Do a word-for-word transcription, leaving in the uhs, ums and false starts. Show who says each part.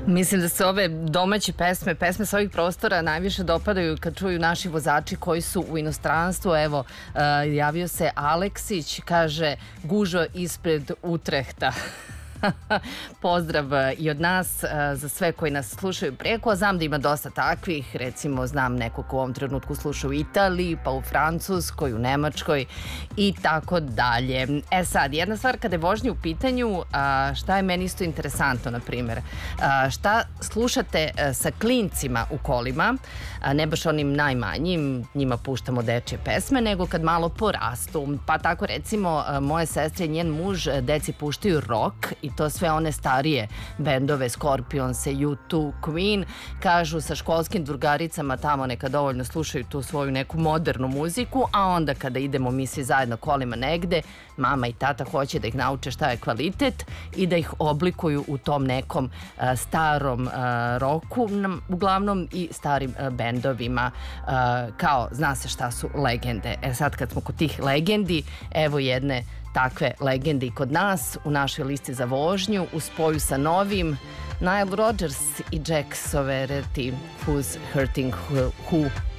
Speaker 1: Mislim da se ove domaće pesme, pesme sa ovih prostora najviše dopadaju kad čuju naši vozači koji su u inostranstvu. Evo, uh, javio se Aleksić, kaže gužva ispred Utrehta. Pozdrav i od nas za sve koji nas slušaju preko, a znam da ima dosta takvih, recimo znam nekog ko u ovom trenutku sluša u Italiji, pa u Francuskoj, u Nemačkoj i tako dalje. E sad, jedna stvar kada je vožnja u pitanju, šta je meni isto interesantno, na primjer, šta slušate sa klincima u kolima, ne baš onim najmanjim, njima puštamo dečje pesme, nego kad malo porastu, pa tako recimo moje sestre i njen muž deci puštaju rock i to sve one starije bendove, Scorpionse, U dva, Queen, kažu sa školskim drugaricama tamo neka dovoljno slušaju tu svoju neku modernu muziku, a onda kada idemo mi svi zajedno kolima negde, mama i tata hoće da ih nauče šta je kvalitet i da ih oblikuju u tom nekom uh, starom uh, roku, uglavnom i starim uh, bendovima, uh, kao zna se šta su legende. E sad kad smo kod tih legendi, evo jedne takve legende i kod nas u našoj listi za vožnju u spoju sa novim Nile Rodgers i Jack Sovereignty, Who's Hurting Who.